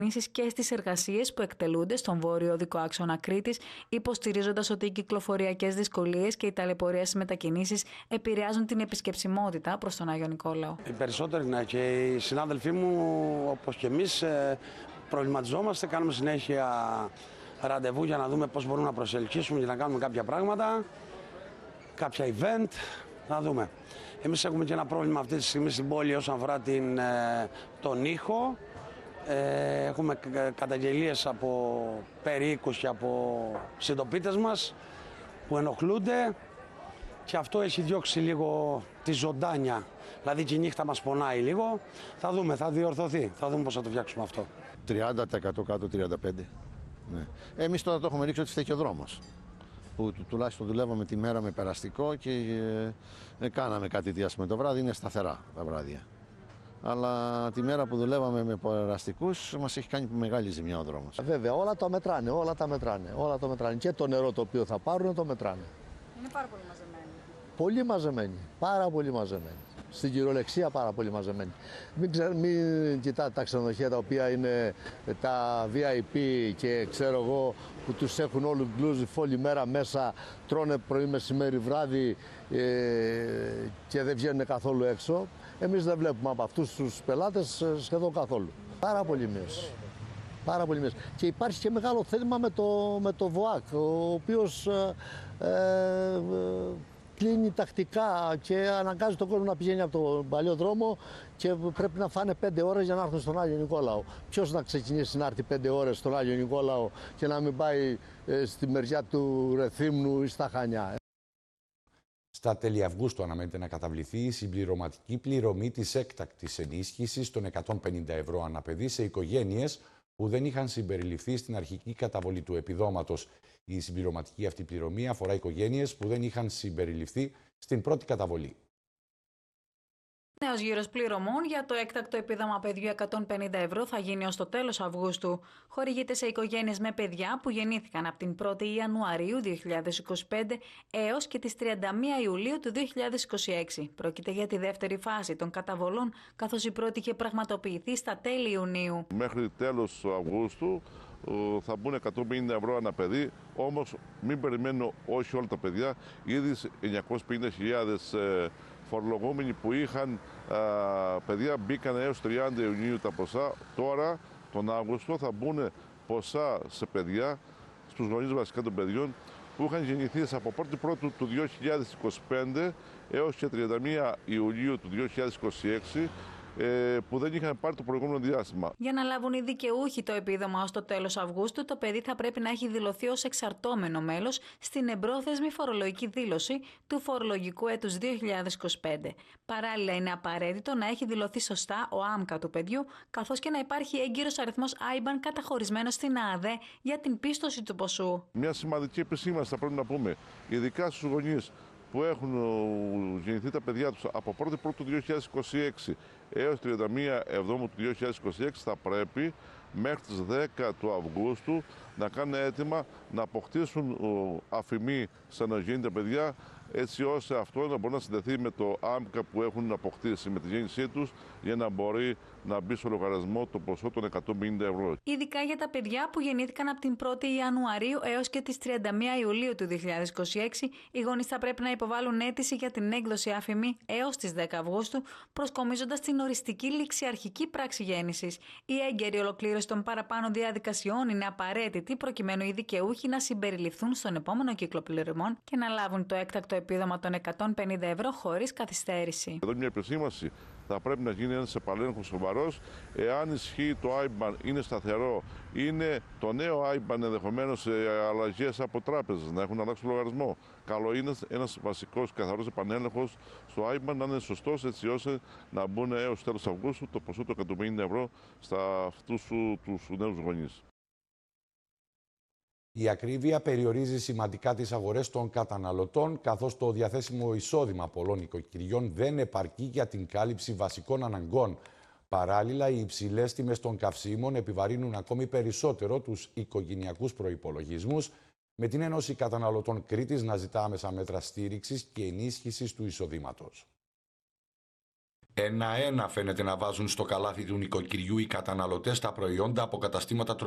Και στις εργασίες που εκτελούνται στον βόρειο οδικό άξονα Κρήτης, υποστηρίζοντας ότι οι κυκλοφοριακές δυσκολίες και οι ταλαιπωρίες στις μετακινήσεις επηρεάζουν την επισκεψιμότητα προς τον Άγιο Νικόλαο. Οι περισσότεροι, ναι, και οι συνάδελφοί μου, όπως και εμείς, προβληματιζόμαστε, κάνουμε συνέχεια ραντεβού για να δούμε πώς μπορούμε να προσελκύσουμε και να κάνουμε κάποια πράγματα, κάποια event, να δούμε. Εμείς έχουμε και ένα πρόβλημα αυτή τη στιγμή στην πόλη όσον αφορά τον ήχο. Έχουμε καταγγελίες από περίοικους και από συντοπίτες μας που ενοχλούνται και αυτό έχει διώξει λίγο τη ζωντάνια. Δηλαδή και η νύχτα μας πονάει λίγο. Θα δούμε, θα διορθωθεί. Θα δούμε πώς θα το φτιάξουμε αυτό. 30% κάτω, 35%. Ναι. Εμείς τώρα το έχουμε ρίξει ότι φταίει ο δρόμος. Που τουλάχιστον δουλεύαμε τη μέρα με περαστικό και κάναμε κάτι διάστημα το βράδυ, είναι σταθερά τα βράδια. Αλλά τη μέρα που δουλεύαμε με περαστικούς μας έχει κάνει μεγάλη ζημιά ο δρόμος. Βέβαια, όλα τα μετράνε, όλα τα μετράνε. Και το νερό το οποίο θα πάρουν το μετράνε. Είναι πάρα πολύ μαζεμένοι. Πολύ μαζεμένοι, πάρα πολύ μαζεμένοι. Στην κυριολεξία πάρα πολύ μαζεμένοι. Μην κοιτάτε τα ξενοδοχεία τα οποία είναι τα VIP και ξέρω εγώ που τους έχουν all inclusive όλη μέρα μέσα, τρώνε πρωί, μεσημέρι, βράδυ και δεν βγαίνουν καθόλου έξω. Εμείς δεν βλέπουμε από αυτούς τους πελάτες σχεδόν καθόλου. Πάρα πολύ μείωση. Πάρα πολύ μείωση. Και υπάρχει και μεγάλο θέμα με το ΒΟΑΚ, ο οποίος κλείνει τακτικά και αναγκάζει τον κόσμο να πηγαίνει από τον παλιό δρόμο και πρέπει να φάνε 5 ώρες για να έρθουν στον Άγιο Νικόλαο. Ποιος να ξεκινήσει να έρθει 5 ώρες στον Άγιο Νικόλαο και να μην πάει στη μεριά του Ρεθύμνου ή στα Χανιά. Στα τέλη Αυγούστου αναμένεται να καταβληθεί η συμπληρωματική πληρωμή της έκτακτης ενίσχυσης των 150 ευρώ ανά παιδί σε οικογένειες που δεν είχαν συμπεριληφθεί στην αρχική καταβολή του επιδόματος. Η συμπληρωματική αυτή πληρωμή αφορά οικογένειες που δεν είχαν συμπεριληφθεί στην πρώτη καταβολή. Νέος γύρος πληρωμών για το έκτακτο επίδομα παιδιού 150 ευρώ θα γίνει ως το τέλος Αυγούστου. Χορηγείται σε οικογένειες με παιδιά που γεννήθηκαν από την 1η Ιανουαρίου 2025 έως και τις 31 Ιουλίου του 2026. Πρόκειται για τη δεύτερη φάση των καταβολών, καθώς η πρώτη είχε πραγματοποιηθεί στα τέλη Ιουνίου. Μέχρι τέλος Αυγούστου θα μπουν 150 ευρώ ανά παιδί, όμως μην περιμένω όχι όλα τα παιδιά, ήδη 950.000 φορολογούμενοι που είχαν παιδιά μπήκαν έως 30 Ιουνίου τα ποσά. Τώρα τον Αύγουστο θα μπουν ποσά σε παιδιά, στους γονείς βασικά των παιδιών που είχαν γεννηθεί από 1η Πρώτου του 2025 έως και 31 Ιουλίου του 2026 που δεν είχαν πάρει το προηγούμενο διάστημα. Για να λάβουν οι δικαιούχοι το επίδομα ως το τέλος Αυγούστου, το παιδί θα πρέπει να έχει δηλωθεί ως εξαρτώμενο μέλος στην εμπρόθεσμη φορολογική δήλωση του φορολογικού έτους 2025. Παράλληλα, είναι απαραίτητο να έχει δηλωθεί σωστά ο ΆΜΚΑ του παιδιού, καθώς και να υπάρχει έγκυρος αριθμός IBAN καταχωρισμένος στην ΑΑΔΕ για την πίστοση του ποσού. Μια σημαντική επισήμανση θα πρέπει να πούμε, ειδικά στους γονείς που έχουν γεννηθεί τα παιδιά τους από 1η Πρώτου 2026 έως 31 Εβδόμου του 2026 θα πρέπει μέχρι τις 10 του Αυγούστου να κάνουν έτοιμα να αποκτήσουν αφημί σαν να γίνει τα παιδιά, έτσι ώστε αυτό να μπορεί να συνδεθεί με το ΆΜΚΑ που έχουν αποκτήσει με τη γέννησή τους για να μπορεί να μπει στο λογαριασμό το ποσό των 150 ευρώ. Ειδικά για τα παιδιά που γεννήθηκαν από την 1η Ιανουαρίου έως και τις 31 Ιουλίου του 2026, οι γονείς θα πρέπει να υποβάλουν αίτηση για την έκδοση αφημί έως τις 10 Αυγούστου, προσκομίζοντας την οριστική ληξιαρχική πράξη γέννησης. Η έγκαιρη ολοκλήρωση των παραπάνω διαδικασιών είναι απαραίτητη προκειμένου οι δικαιούχοι να συμπεριληφθούν στον επόμενο κύκλο πληρωμών και να λάβουν το έκτακτο επίδομα των 150 ευρώ χωρίς καθυστέρηση. Εδώ μια επισήμανση. Θα πρέπει να γίνει ένας επαλέγχος σοβαρός. Εάν ισχύει το IBAN είναι σταθερό, είναι το νέο IBAN ενδεχομένως σε αλλαγές από τράπεζες, να έχουν αλλάξει το λογαριασμό. Καλό είναι ένας βασικός καθαρός επανέλεγχος στο IBAN να είναι σωστός, έτσι ώστε να μπουν έως τέλος Αυγούστου το ποσό των 150 ευρώ στα αυτούς τους νέους γονείς. Η ακρίβεια περιορίζει σημαντικά τις αγορές των καταναλωτών, καθώς το διαθέσιμο εισόδημα πολλών οικοκυριών δεν επαρκεί για την κάλυψη βασικών αναγκών. Παράλληλα, οι υψηλές τιμές των καυσίμων επιβαρύνουν ακόμη περισσότερο τους οικογενειακούς προϋπολογισμούς, με την Ένωση Καταναλωτών Κρήτης να ζητά άμεσα μέτρα στήριξης και ενίσχυσης του εισοδήματος. Ένα-ένα φαίνεται να βάζουν στο καλάθι του νοικοκυριού οι καταναλωτές τα προϊόντα από καταστήματα